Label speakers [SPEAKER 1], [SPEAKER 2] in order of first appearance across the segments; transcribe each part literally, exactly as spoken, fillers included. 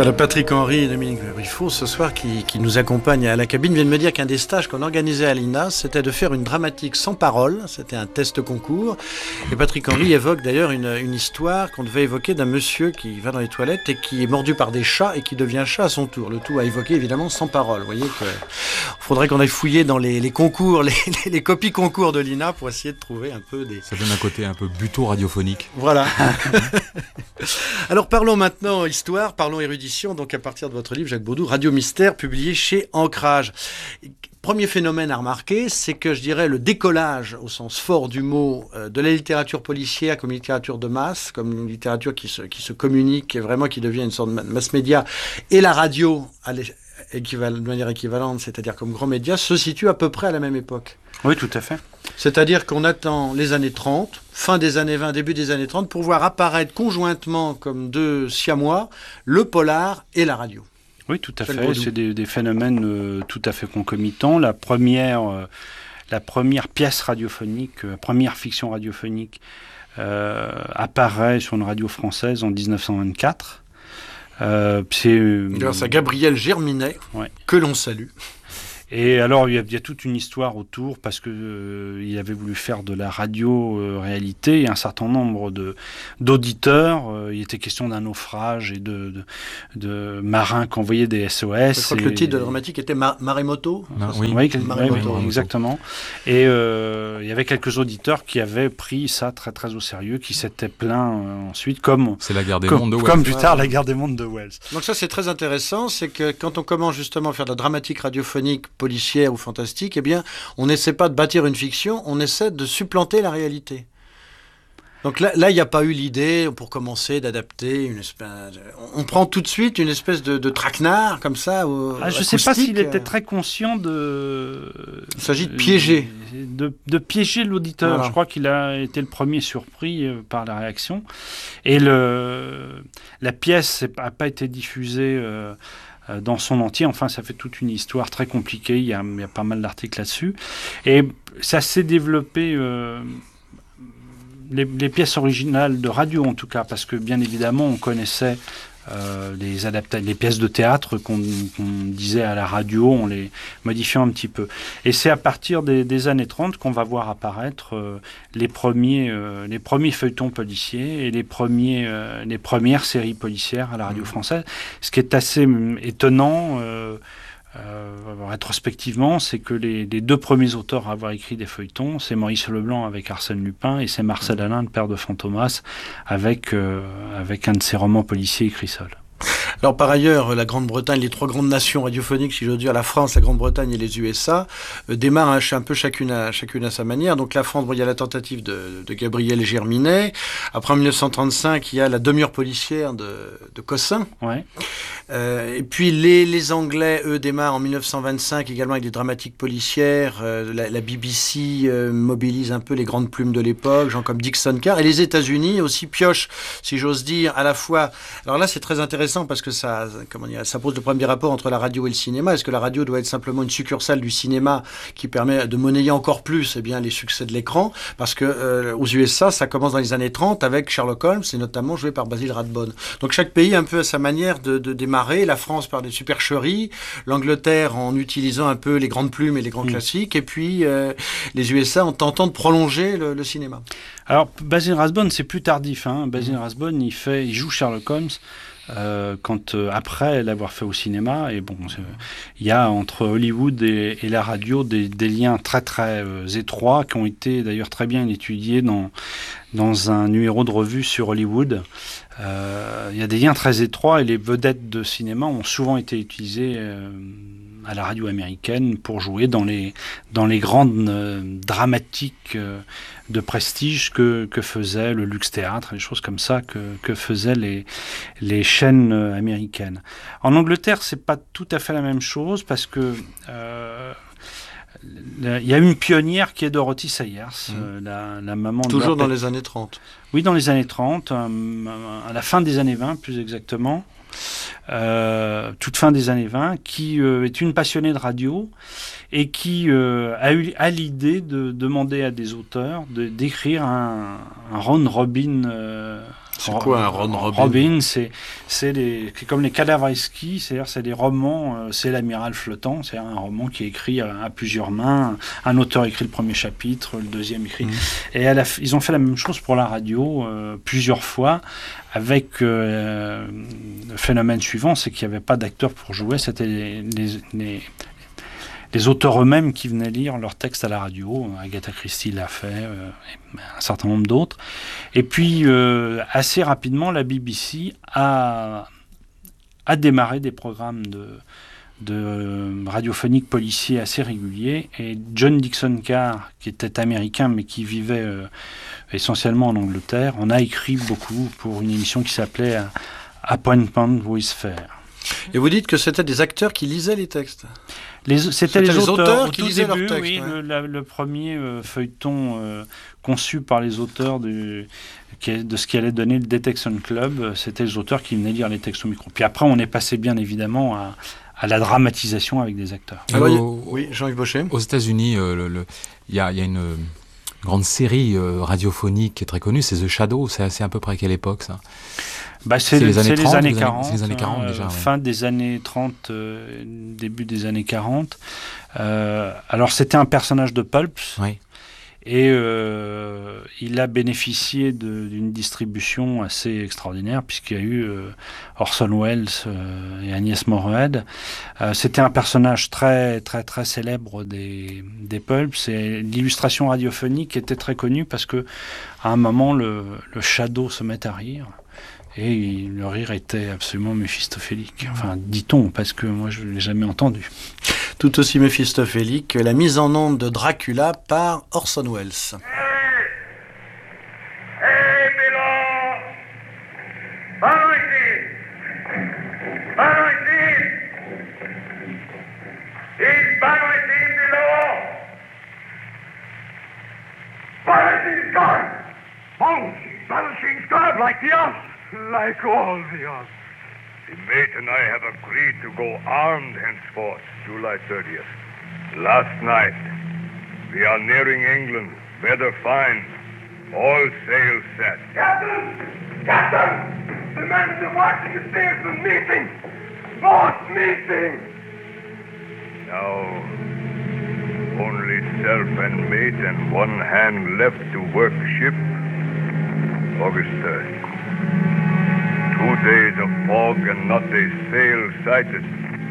[SPEAKER 1] Voilà, Patrick Henry et Dominique Briffaut, ce soir, qui, qui nous accompagnent à la cabine, viennent me dire qu'un des stages qu'on organisait à l'I N A, c'était de faire une dramatique sans parole. C'était un test concours. Et Patrick Henry évoque d'ailleurs une, une histoire qu'on devait évoquer d'un monsieur qui va dans les toilettes et qui est mordu par des chats et qui devient chat à son tour. Le tout à évoquer évidemment sans parole. Vous voyez que faudrait qu'on aille fouiller dans les, les concours, les, les, les copies concours de l'I N A pour essayer de trouver un peu des...
[SPEAKER 2] Ça donne un côté un peu buto radiophonique.
[SPEAKER 1] Voilà. Alors parlons maintenant histoire, parlons érudition. Donc à partir de votre livre, Jacques Baudou, Radio Mystère, publié chez Ancrage. Premier phénomène à remarquer, c'est que je dirais le décollage, au sens fort du mot, euh, de la littérature policière comme littérature de masse, comme une littérature qui se, qui se communique et vraiment qui devient une sorte de mass média, et la radio à équival- de manière équivalente, c'est-à-dire comme grand média, se situe à peu près à la même époque.
[SPEAKER 3] Oui, tout à fait.
[SPEAKER 1] C'est-à-dire qu'on attend les années trente, fin des années vingt, début des années trente, pour voir apparaître conjointement comme deux siamois le polar et la radio.
[SPEAKER 3] Oui, tout à
[SPEAKER 1] C'est
[SPEAKER 3] fait. C'est des, des phénomènes euh, tout à fait concomitants. La première, euh, la première pièce radiophonique, la première fiction radiophonique euh, apparaît sur une radio française en dix-neuf cent vingt-quatre. Euh, c'est, euh,
[SPEAKER 1] Grâce à Gabriel Germinet,
[SPEAKER 3] ouais.
[SPEAKER 1] que l'on salue.
[SPEAKER 3] Et alors, il y, a, il y a toute une histoire autour, parce que euh, il avait voulu faire de la radio-réalité, euh, et un certain nombre de, d'auditeurs, euh, il était question d'un naufrage et de, de, de marins qui envoyaient des S O S.
[SPEAKER 1] Je crois
[SPEAKER 3] et,
[SPEAKER 1] que le titre de la dramatique était Ma- Maremoto.
[SPEAKER 2] Ma-
[SPEAKER 1] ça,
[SPEAKER 2] oui.
[SPEAKER 1] ça
[SPEAKER 3] Oui,
[SPEAKER 1] Maremoto.
[SPEAKER 3] oui, oui, exactement. Et euh, il y avait quelques auditeurs qui avaient pris ça très très au sérieux, qui s'étaient plaints euh, ensuite, comme,
[SPEAKER 2] C'est la guerre des
[SPEAKER 3] comme,
[SPEAKER 2] mondes de Wells.
[SPEAKER 3] comme plus tard
[SPEAKER 1] Ouais.
[SPEAKER 3] la guerre des mondes de Wells.
[SPEAKER 1] Donc ça, c'est très intéressant, c'est que quand on commence justement à faire de la dramatique radiophonique, policière ou fantastique, eh bien, on n'essaie pas de bâtir une fiction, on essaie de supplanter la réalité. Donc là, là, il n'y a pas eu l'idée, pour commencer, d'adapter une espèce... On prend tout de suite une espèce de, de traquenard, comme ça, au,
[SPEAKER 3] Ah, je ne sais pas
[SPEAKER 1] acoustique.
[SPEAKER 3] s'il était très conscient de...
[SPEAKER 1] Il s'agit de piéger.
[SPEAKER 3] De, de piéger l'auditeur.
[SPEAKER 1] Voilà.
[SPEAKER 3] Je crois qu'il a été le premier surpris euh, par la réaction. Et le, la pièce n'a pas été diffusée euh, euh, dans son entier. Enfin, ça fait toute une histoire très compliquée. Il y a, il y a pas mal d'articles là-dessus. Et ça s'est développé... Euh, Les, les pièces originales de radio, en tout cas, parce que bien évidemment, on connaissait euh, les, adapta- les pièces de théâtre qu'on, qu'on disait à la radio, on les modifiant un petit peu. Et c'est à partir des, des années trente qu'on va voir apparaître euh, les, premiers, euh, les premiers feuilletons policiers et les, premiers, euh, les premières séries policières à la radio française. Ce qui est assez hum, étonnant... Euh, Euh, rétrospectivement, c'est que les, les deux premiers auteurs à avoir écrit des feuilletons, c'est Maurice Leblanc avec Arsène Lupin et c'est Marcel Alain, le père de Fantomas, avec, euh, avec un de ses romans policiers écrit seul.
[SPEAKER 1] Alors par ailleurs, la Grande-Bretagne, les trois grandes nations radiophoniques, si j'ose dire, la France, la Grande-Bretagne et les U S A, euh, démarrent un, un peu chacune à, chacune à sa manière. Donc la France, bon, il y a la tentative de, de Gabriel Germinet. Après en dix-neuf cent trente-cinq, il y a la demi-heure policière de, de Cossin.
[SPEAKER 3] Ouais.
[SPEAKER 1] Euh, et puis les, les Anglais, eux, démarrent en dix-neuf cent vingt-cinq également avec des dramatiques policières. Euh, la, la B B C euh, mobilise un peu les grandes plumes de l'époque, gens comme Dixon Carr. Et les États-Unis aussi piochent, si j'ose dire, à la fois... Alors là, c'est très intéressant parce que ça, comment dire, ça pose le premier rapport entre la radio et le cinéma. Est-ce que la radio doit être simplement une succursale du cinéma qui permet de monnayer encore plus eh bien, les succès de l'écran? Parce que euh, aux U S A, ça commence dans les années trente avec Sherlock Holmes, et notamment joué par Basil Rathbone. Donc chaque pays un peu à sa manière de, de démarrer. La France par des supercheries, l'Angleterre en utilisant un peu les grandes plumes et les grands mmh. classiques, et puis euh, les U S A en tentant de prolonger le, le cinéma.
[SPEAKER 3] Alors Basil Rathbone, c'est plus tardif. Hein. Basil mmh. Rathbone, il, fait, il joue Sherlock Holmes. Euh, quand euh, après l'avoir fait au cinéma, et bon, il y a entre Hollywood et, et la radio des, des liens très très euh, étroits qui ont été d'ailleurs très bien étudiés dans dans un numéro de revue sur Hollywood. Euh, il y a des liens très étroits et les vedettes de cinéma ont souvent été utilisées euh, à la radio américaine pour jouer dans les dans les grandes euh, dramatiques euh, de prestige que, que faisait le Lux Théâtre, des choses comme ça que, que faisaient les, les chaînes américaines. En Angleterre, c'est pas tout à fait la même chose parce que euh, il y a une pionnière qui est Dorothy Sayers, mmh. euh, la, la maman
[SPEAKER 1] Toujours de... Toujours dans
[SPEAKER 3] Pet-
[SPEAKER 1] les années trente.
[SPEAKER 3] Oui, dans les années trente, euh, à la fin des années vingt plus exactement. Euh, toute fin des années vingt, qui euh, est une passionnée de radio et qui euh, a eu a l'idée de demander à des auteurs de, d'écrire un, un round robin euh,
[SPEAKER 1] C'est quoi un Ron Robin?
[SPEAKER 3] Robin, c'est, c'est, les, c'est comme les Cadavreski, c'est-à-dire c'est des romans, euh, c'est l'amiral flottant, c'est un roman qui est écrit à, à plusieurs mains. Un auteur écrit le premier chapitre, le deuxième écrit. Mmh. Et à la, ils ont fait la même chose pour la radio euh, plusieurs fois, avec euh, le phénomène suivant, c'est qu'il n'y avait pas d'acteurs pour jouer, c'était les, les, les les auteurs eux-mêmes qui venaient lire leurs textes à la radio. Agatha Christie l'a fait, euh, et un certain nombre d'autres. Et puis, euh, assez rapidement, la B B C a, a démarré des programmes de, de radiophonique policiers assez réguliers. Et John Dixon Carr, qui était américain, mais qui vivait euh, essentiellement en Angleterre, en a écrit beaucoup pour une émission qui s'appelait Appointment with Fair.
[SPEAKER 1] Et vous dites que c'était des acteurs qui lisaient les textes?
[SPEAKER 3] Les, c'était, c'était les, les auteurs, auteurs
[SPEAKER 1] qui lisaient
[SPEAKER 3] début,
[SPEAKER 1] leurs textes.
[SPEAKER 3] Oui,
[SPEAKER 1] ouais.
[SPEAKER 3] le, la, le premier euh, feuilleton euh, conçu par les auteurs du, qui, de ce qui allait donner le Detection Club, c'était les auteurs qui venaient lire les textes au micro. Puis après, on est passé bien évidemment à, à la dramatisation avec des acteurs.
[SPEAKER 1] Alors, Alors, oui, Jean-Yves Bauchet.
[SPEAKER 2] Aux États-Unis, il euh, y, y a une euh, grande série euh, radiophonique qui est très connue, c'est The Shadow. C'est, c'est à peu près à quelle époque ça?
[SPEAKER 3] Bah, c'est, c'est, les années, c'est, trente, les années quarante,
[SPEAKER 2] c'est les années quarante
[SPEAKER 3] euh,
[SPEAKER 2] déjà. Ouais.
[SPEAKER 3] Fin des années trente, euh, début des années quarante. Euh, alors c'était un personnage de Pulps.
[SPEAKER 2] Oui.
[SPEAKER 3] Et euh, il a bénéficié de, d'une distribution assez extraordinaire, puisqu'il y a eu euh, Orson Welles euh, et Agnès Moorehead. Euh, c'était un personnage très, très, très célèbre des, des Pulps, et l'illustration radiophonique était très connue parce que à un moment, le, le Shadow se met à rire. Et le rire était absolument méphistophélique. Enfin, dit-on, parce que moi, je ne l'ai jamais entendu.
[SPEAKER 1] Tout aussi méphistophélique que la mise en onde de Dracula par Orson Welles.
[SPEAKER 4] Hey! Hey, below! Balancing! Balancing! He's balancing below! Balancing's gone! Balancing! Balancing's gone like the others! Like all the others. The mate and I have agreed to go armed henceforth, July thirtieth. Last night, we are nearing England. Weather fine. All sails set. Captain! Captain! The men in the watching the steersman meeting! Both meeting! Now, only self and mate and one hand left to work the ship. August third. Two days of fog and not a sail sighted.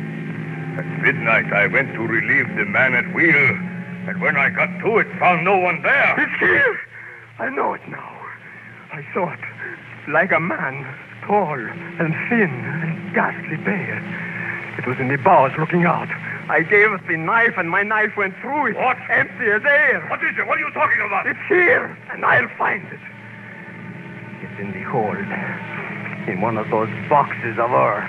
[SPEAKER 4] At midnight I went to relieve the man at wheel, and when I got to it, found no one there. It's here! I know it now. I saw it. Like a man, tall and thin and ghastly pale. It was in the bows looking out. I gave it the knife, and my knife went through it. What? Empty as air. What is it? What are you talking about? It's here, and I'll find it. It's in the hold. In one of those boxes of earth.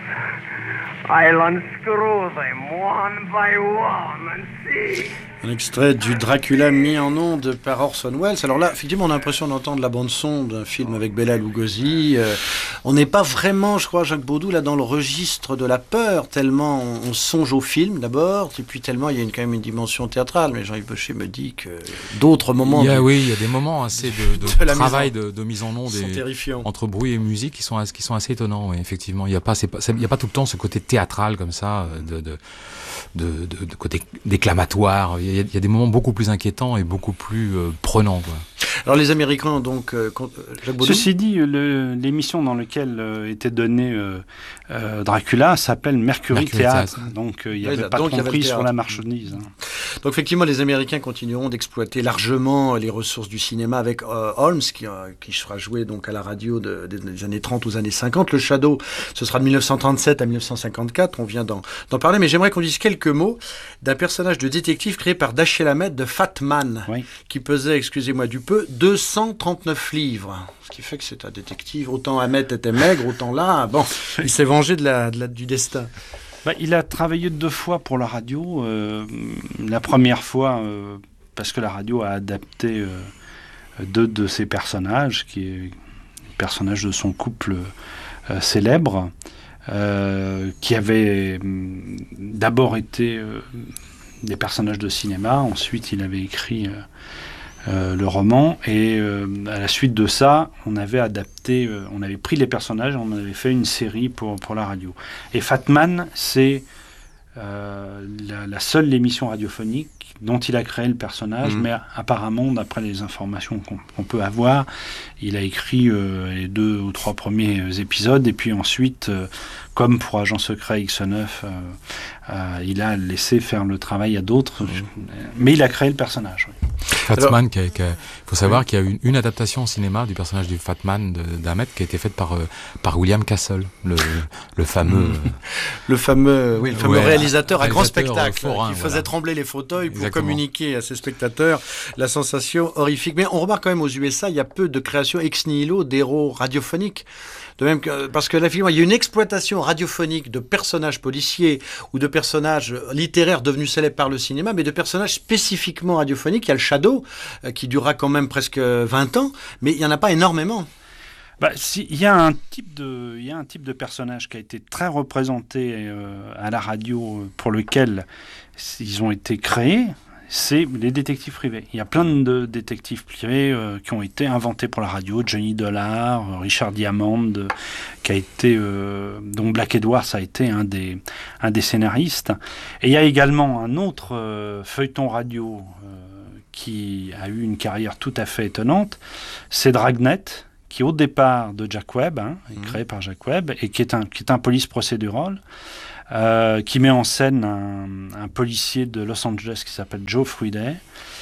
[SPEAKER 4] I'll unscrew them one by one and see.
[SPEAKER 1] Un extrait du Dracula mis en onde par Orson Welles. Alors là, effectivement, on a l'impression d'entendre la bande-son d'un film avec Bela Lugosi. Euh, on n'est pas vraiment, je crois, Jacques Baudou, là, dans le registre de la peur, tellement on, on songe au film, d'abord, et puis tellement il y a une, quand même une dimension théâtrale. Mais Jean-Yves Bauchet me dit que d'autres moments...
[SPEAKER 2] Il y a,
[SPEAKER 1] de,
[SPEAKER 2] oui, il y a des moments assez de, de, de travail, en, de, de mise en onde et, entre bruit et musique qui sont, qui sont assez étonnants, oui, effectivement. Il n'y a, pas, pas, il y a pas tout le temps ce côté théâtral comme ça, de... de De, de, de côté déclamatoire. Il y, a, il y a des moments beaucoup plus inquiétants et beaucoup plus euh, prenants, quoi.
[SPEAKER 1] Alors les Américains, donc... Euh, Jacques Baudou.
[SPEAKER 3] Ceci dit, le, l'émission dans laquelle euh, était donné euh, euh, Dracula s'appelle Mercury, Mercury Théâtre. Théâtre. Donc il n'y avait oui, pas de compris sur la marchandise. Hein.
[SPEAKER 1] Donc effectivement, les Américains continueront d'exploiter largement les ressources du cinéma avec euh, Holmes, qui, euh, qui sera joué donc à la radio de, de, des années trente aux années cinquante. Le Shadow, ce sera de dix-neuf cent trente-sept à dix-neuf cent cinquante-quatre. On vient d'en, d'en parler, mais j'aimerais qu'on dise quelques mots d'un personnage de détective créé par Dashiell Hammett de Fat Man, oui. qui pesait, excusez-moi du peu, deux cent trente-neuf livres. Ce qui fait que c'est un détective. Autant Hammett était maigre, autant là, bon, il s'est vengé de la, de la, du destin.
[SPEAKER 3] Bah, il a travaillé deux fois pour la radio. Euh, la première fois, euh, parce que la radio a adapté euh, deux de ses personnages, qui est le personnage de son couple euh, célèbre, euh, qui avait euh, d'abord été euh, des personnages de cinéma. Ensuite, il avait écrit... Euh, euh, le roman. Et euh, à la suite de ça, on avait adapté, euh, on avait pris les personnages, on avait fait une série pour, pour la radio. Et Fat Man, c'est euh, la, la seule émission radiophonique dont il a créé le personnage, mmh. mais apparemment, d'après les informations qu'on, qu'on peut avoir, il a écrit euh, les deux ou trois premiers épisodes, et puis ensuite, euh, comme pour Agent Secret X neuf, euh, euh, il a laissé faire le travail à d'autres, mmh. mais il a créé le personnage. Oui.
[SPEAKER 2] Fatman, il faut savoir oui. qu'il y a une, une adaptation au cinéma du personnage du Fatman d'Ahmed qui a été faite par, euh, par William Castle, le, le fameux... Mmh.
[SPEAKER 1] le fameux, oui, le fameux ouais, réalisateur à grand spectacle,
[SPEAKER 2] forain,
[SPEAKER 1] qui
[SPEAKER 2] voilà.
[SPEAKER 1] faisait trembler les fauteuils pour
[SPEAKER 2] Exactement.
[SPEAKER 1] communiquer à ses spectateurs la sensation horrifique. Mais on remarque quand même aux U S A, il y a peu de créations ex nihilo d'héros radiophoniques. De même que, parce que là, il y a une exploitation radiophonique de personnages policiers ou de personnages littéraires devenus célèbres par le cinéma, mais de personnages spécifiquement radiophoniques. Il y a le Shadow, euh, qui durera quand même presque vingt ans, mais il n'y en a pas énormément.
[SPEAKER 3] Bah, si, il y a un type de, il y a un type de personnage qui a été très représenté euh, à la radio, pour lequel ils ont été créés. C'est les détectives privés. Il y a plein de détectives privés euh, qui ont été inventés pour la radio. Johnny Dollar, Richard Diamond, euh, qui a été, euh, dont Black Edwards a été un des, un des scénaristes. Et il y a également un autre euh, feuilleton radio euh, qui a eu une carrière tout à fait étonnante. C'est Dragnet, qui au départ de Jack Webb, hein, mmh. créé par Jack Webb, et qui est un, qui est un police procédural. Euh, qui met en scène un, un policier de Los Angeles qui s'appelle Joe Friday.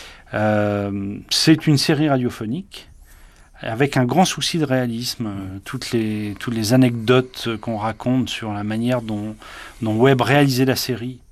[SPEAKER 3] Euh, c'est une série radiophonique avec un grand souci de réalisme. Euh, toutes les, toutes les anecdotes qu'on raconte sur la manière dont, dont Webb réalisait la série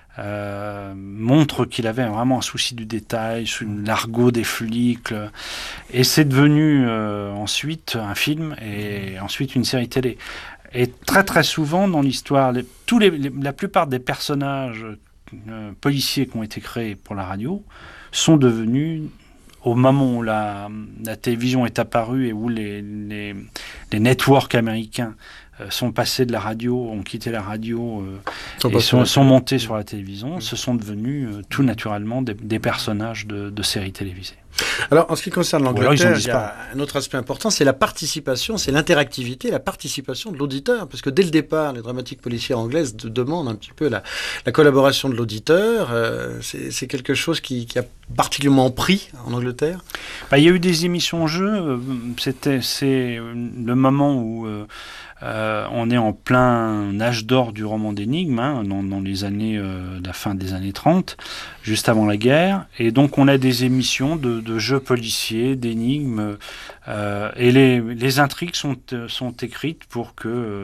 [SPEAKER 3] euh, montrent qu'il avait vraiment un souci du détail, sur l'argot des flics. Le... Et c'est devenu euh, ensuite un film et ensuite une série télé. Et très très souvent dans l'histoire, les, tous les, les, la plupart des personnages euh, policiers qui ont été créés pour la radio sont devenus, au moment où la, la télévision est apparue et où les, les, les networks américains euh, sont passés de la radio, ont quitté la radio euh, et sont, sont montés sur la télévision, mmh. ce sont devenus euh, tout naturellement des, des personnages de, de séries télévisées.
[SPEAKER 1] Alors, en ce qui concerne l'Angleterre, il y a un autre aspect important, c'est la participation, c'est l'interactivité, la participation de l'auditeur. Parce que dès le départ, les dramatiques policières anglaises de, demandent un petit peu la, la collaboration de l'auditeur. Euh, c'est, c'est quelque chose qui, qui a particulièrement pris en Angleterre.
[SPEAKER 3] Bah, il y a eu des émissions-jeux. C'était, c'est le moment où euh, euh, on est en plein âge d'or du roman d'énigmes, hein, dans, dans les années, euh, la fin des années trente, juste avant la guerre. Et donc, on a des émissions de de jeux policiers, d'énigmes, euh, et les, les intrigues sont, sont écrites pour que euh,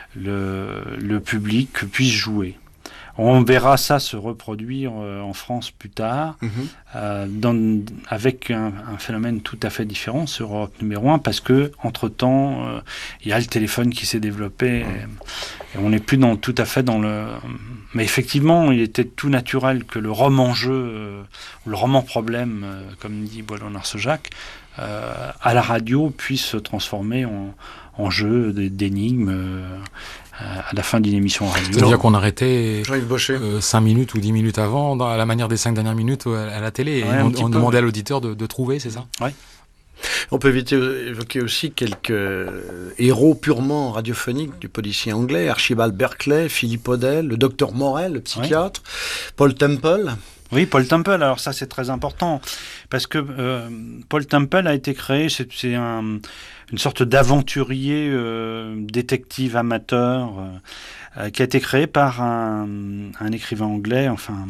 [SPEAKER 3] le, le public puisse jouer. On verra ça se reproduire euh, en France plus tard, mmh. euh, dans, avec un, un phénomène tout à fait différent sur Europe numéro un, parce que entre-temps, euh, il y a le téléphone qui s'est développé, mmh. et, et on n'est plus dans, tout à fait dans le... Mais effectivement, il était tout naturel que le roman-jeu, euh, le roman-problème, euh, comme dit Boileau-Narcejac, euh, à la radio puisse se transformer en, en jeu d'énigmes euh, à la fin d'une émission radio.
[SPEAKER 2] C'est-à-dire qu'on arrêtait euh, cinq minutes ou dix minutes avant, dans, à la manière des cinq dernières minutes à la télé, et ouais, on, on demandait à l'auditeur de, de trouver, c'est ça ?
[SPEAKER 3] Oui.
[SPEAKER 1] On peut éviter, évoquer aussi quelques héros purement radiophoniques du policier anglais, Archibald Berkeley, Philippe Odell, le docteur Morel, le psychiatre, oui. Paul Temple.
[SPEAKER 3] Oui, Paul Temple, alors ça c'est très important, parce que euh, Paul Temple a été créé, c'est, c'est un, une sorte d'aventurier euh, détective amateur, euh, qui a été créé par un, un écrivain anglais, enfin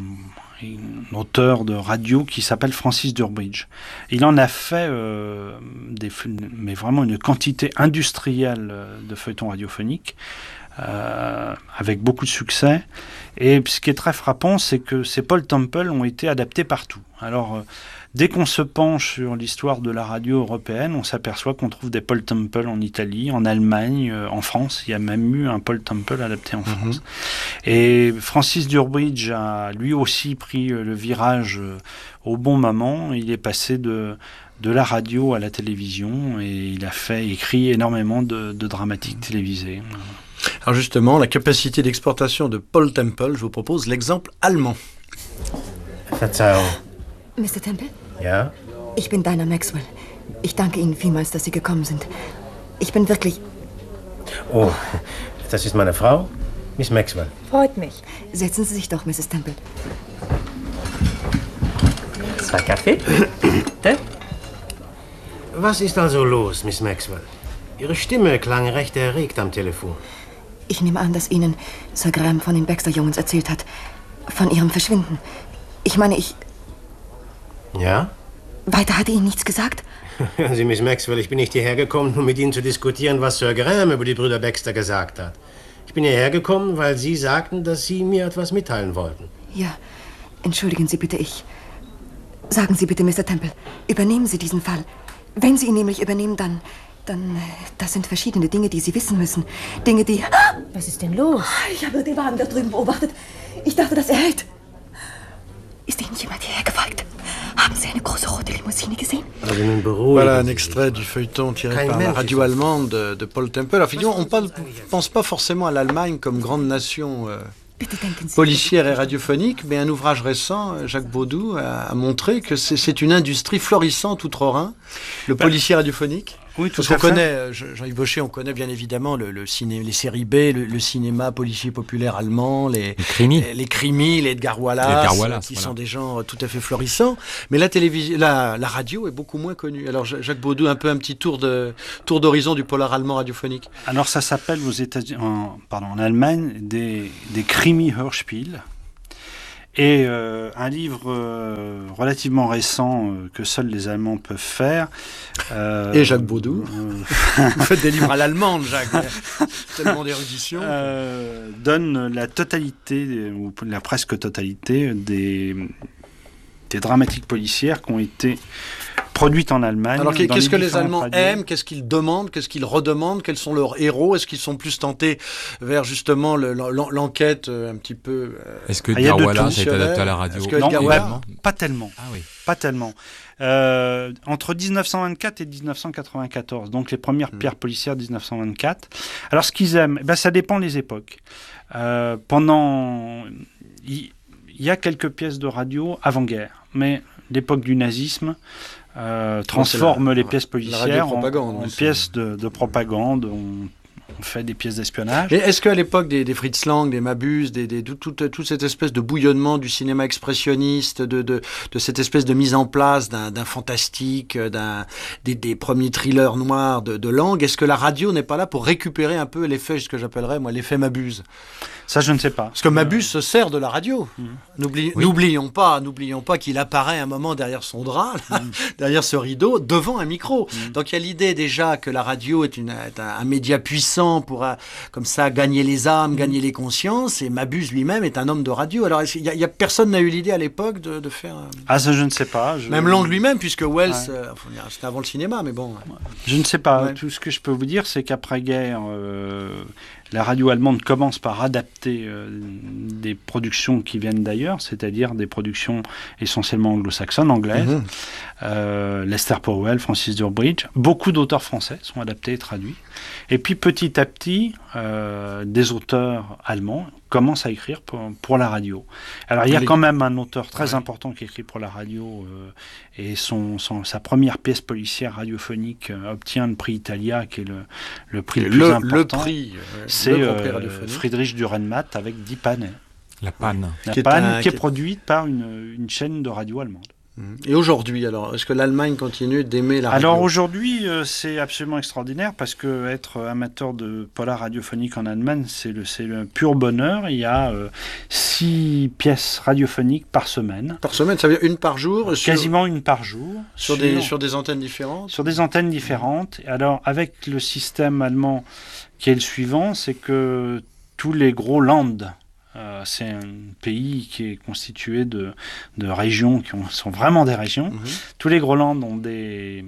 [SPEAKER 3] un auteur de radio qui s'appelle Francis Durbridge. Il en a fait euh, des, mais vraiment une quantité industrielle de feuilletons radiophoniques, Euh, avec beaucoup de succès. Et ce qui est très frappant, c'est que ces Paul Temple ont été adaptés partout. Alors, euh, dès qu'on se penche sur l'histoire de la radio européenne, on s'aperçoit qu'on trouve des Paul Temple en Italie, en Allemagne, euh, en France. Il y a même eu un Paul Temple adapté en mm-hmm. France. Et Francis Durbridge a lui aussi pris euh, le virage euh, au bon moment. Il est passé de de la radio à la télévision et il a fait, écrit énormément de, de dramatiques télévisées.
[SPEAKER 1] Alors justement, la capacité d'exportation de Paul Temple, je vous propose l'exemple allemand.
[SPEAKER 5] Verzeihung.
[SPEAKER 6] Mister Temple?
[SPEAKER 5] Ja? Ich bin Dinah Maxwell. Ich danke Ihnen vielmals, dass Sie gekommen sind. Ich bin wirklich...
[SPEAKER 6] Oh, das ist meine Frau, Miss Maxwell.
[SPEAKER 5] Freut mich. Setzen Sie sich doch, Misses Temple.
[SPEAKER 6] Zwei Kaffee? Bitte? Was ist also los, Miss Maxwell? Ihre Stimme klang recht erregt am Telefon.
[SPEAKER 5] Ich nehme an, dass Ihnen Sir Graham von den Baxter-Jungens erzählt hat. Von Ihrem Verschwinden. Ich meine, ich...
[SPEAKER 6] Ja?
[SPEAKER 5] Weiter hat er Ihnen nichts gesagt?
[SPEAKER 6] Hören Sie, Miss Maxwell, ich bin nicht hierher gekommen, um mit Ihnen zu diskutieren, was Sir Graham über die Brüder Baxter gesagt hat. Ich bin hierher gekommen, weil Sie sagten, dass Sie mir etwas mitteilen wollten.
[SPEAKER 5] Ja, entschuldigen Sie bitte, ich... Sagen Sie bitte, Mister Temple, übernehmen Sie diesen Fall. Wenn Sie ihn nämlich übernehmen, dann... Dann... Das sind verschiedene Dinge, die Sie wissen müssen. Dinge, die...
[SPEAKER 7] Was ist denn los?
[SPEAKER 5] Ich habe den Wagen da drüben beobachtet. Ich dachte, dass er hält. Ist Ihnen jemand hierher gefolgt? Haben Sie eine große rote Limousine gesehen?
[SPEAKER 1] Voilà un extrait du feuilleton tiré par la radio allemande de, de Paul Temple. Alors, finalement, on ne pense pas forcément à l'Allemagne comme grande nation euh, policière et radiophonique, mais un ouvrage récent, Jacques Baudou, a, a montré que c'est une industrie florissante outre-Rhin, le policier radiophonique.
[SPEAKER 3] Oui, tout
[SPEAKER 1] Parce qu'on connaît, Jean-Yves Baucher, on connaît bien évidemment le, le ciné, les séries B, le, le cinéma policier populaire allemand, les, les crimis, les, les, crimis, les Edgar Wallace, Edgar Wallace qui voilà. sont des gens tout à fait florissants. Mais la télévision, la, la radio est beaucoup moins connue. Alors Jacques Baudou, un peu un petit tour de tour d'horizon du polar allemand radiophonique.
[SPEAKER 3] Alors ça s'appelle aux États-Unis, en, pardon, en Allemagne, des, des Krimi-Hörspiel. Et euh, un livre euh, relativement récent euh, que seuls les Allemands peuvent faire.
[SPEAKER 1] Euh, Et Jacques Baudou. Euh, Vous faites des livres à l'allemande, Jacques. Tellement d'érudition.
[SPEAKER 3] Euh, donne la totalité, ou la presque totalité, des, des dramatiques policières qui ont été produites en Allemagne.
[SPEAKER 1] Alors qu'est-ce que les Allemands radios. aiment? Qu'est-ce qu'ils demandent? Qu'est-ce qu'ils redemandent? Quels sont leurs héros? Est-ce qu'ils sont plus tentés vers justement l'enquête un petit peu euh,
[SPEAKER 2] Est-ce que Edgar Wallace a été adapté à la radio?
[SPEAKER 3] Non, ouais, pas tellement. Ah oui. Pas tellement. Euh, entre dix-neuf cent vingt-quatre et dix-neuf cent quatre-vingt-quatorze, donc les premières mmh. pierres policières de dix-neuf cent vingt-quatre. Alors ce qu'ils aiment, ben, ça dépend des époques. Euh, pendant... Il y, y a quelques pièces de radio avant-guerre, mais l'époque du nazisme... Euh, transforme la, les pièces policières en, en pièces de, de propagande. On, on fait des pièces d'espionnage.
[SPEAKER 1] Et est-ce qu'à l'époque des, des Fritz Lang, des Mabuse, des, des, toute, toute, toute cette espèce de bouillonnement du cinéma expressionniste, de, de, de cette espèce de mise en place d'un fantastique, d'un, des, des premiers thrillers noirs de, de Lang, est-ce que la radio n'est pas là pour récupérer un peu l'effet, ce que j'appellerais moi l'effet Mabuse?
[SPEAKER 3] Ça, je ne sais pas.
[SPEAKER 1] Parce que Mabuse euh... se sert de la radio. Mmh. N'oubli... Oui. N'oublions pas, n'oublions pas qu'il apparaît un moment derrière son drap, là, mmh. derrière ce rideau, devant un micro. Mmh. Donc il y a l'idée déjà que la radio est, une, est un, un média puissant pour, euh, comme ça, gagner les âmes, mmh. gagner les consciences. Et Mabuse lui-même est un homme de radio. Alors il y a, il y a personne n'a eu l'idée à l'époque de, de faire. Euh...
[SPEAKER 3] Ah ça, je ne sais pas. Je...
[SPEAKER 1] Même Lang lui-même, puisque Wells, ouais. euh, enfin, c'était avant le cinéma, mais bon. Ouais.
[SPEAKER 3] Je ne sais pas. Ouais. Tout ce que je peux vous dire, c'est qu'après-guerre. Euh... La radio allemande commence par adapter euh, des productions qui viennent d'ailleurs, c'est-à-dire des productions essentiellement anglo-saxonnes, anglaises. Mmh. Euh, Lester Powell, Francis Durbridge. Beaucoup d'auteurs français sont adaptés et traduits. Et puis petit à petit, euh, des auteurs allemands commencent à écrire pour, pour la radio. Alors il y a quand même un auteur très ouais. important qui écrit pour la radio euh, et son, son, sa première pièce policière radiophonique euh, obtient le prix Italia, qui est le, le prix le, le plus important.
[SPEAKER 1] Le prix, ouais,
[SPEAKER 3] c'est euh, Friedrich Dürrenmatt avec Die Panne.
[SPEAKER 2] La Panne.
[SPEAKER 3] La qui Panne est un, qui est produite par une, une chaîne de radio allemande.
[SPEAKER 1] Et aujourd'hui, alors, est-ce que l'Allemagne continue d'aimer la radio?
[SPEAKER 3] Alors aujourd'hui, euh, c'est absolument extraordinaire parce que être amateur de polar radiophonique en Allemagne, c'est le, c'est le pur bonheur. Il y a euh, six pièces radiophoniques par semaine.
[SPEAKER 1] Par semaine, ça veut dire une par jour?
[SPEAKER 3] Quasiment sur... une par jour.
[SPEAKER 1] Sur, sur, des, sur des antennes différentes?
[SPEAKER 3] Sur des antennes différentes. Alors avec le système allemand qui est le suivant, c'est que tous les gros Landes, Euh, c'est un pays qui est constitué de, de régions qui ont, sont vraiment des régions. Mmh. Tous les Groenlands ont des,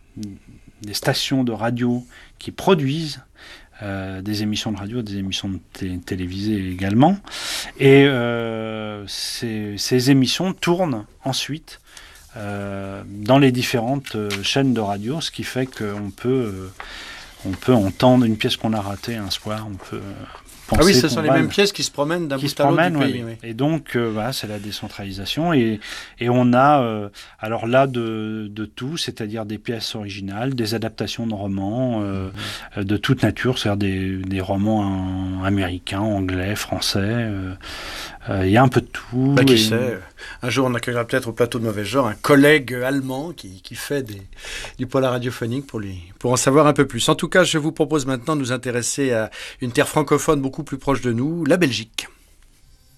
[SPEAKER 3] des stations de radio qui produisent euh, des émissions de radio, des émissions de t- télévisées également. Et euh, ces, ces émissions tournent ensuite euh, dans les différentes euh, chaînes de radio, ce qui fait qu'on peut... Euh, on peut entendre une pièce qu'on a ratée un soir, on peut...
[SPEAKER 1] Ah oui, ce sont les mêmes pièces qui se promènent d'un bout à l'autre du pays.
[SPEAKER 3] Oui. Oui. Et donc, euh, voilà, c'est la décentralisation. Et, et on a, euh, alors là, de, de tout, c'est-à-dire des pièces originales, des adaptations de romans euh, mmh. de toute nature, c'est-à-dire des, des romans en, américains, anglais, français. Euh, euh, il y a un peu de tout.
[SPEAKER 1] Bah, qui
[SPEAKER 3] et...
[SPEAKER 1] sait, un jour, on accueillera peut-être au plateau de Mauvais Genre un collègue allemand qui, qui fait des, du polar radiophonique pour, lui, pour en savoir un peu plus. En tout cas, je vous propose maintenant de nous intéresser à une terre francophone beaucoup plus proche de nous, la Belgique.